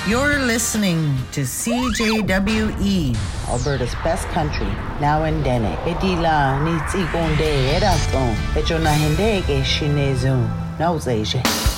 You're listening to CJWE, Alberta's best country, now in Dene. Etila ni tsikonde erason, echona hende ke shinezun, nauzeje.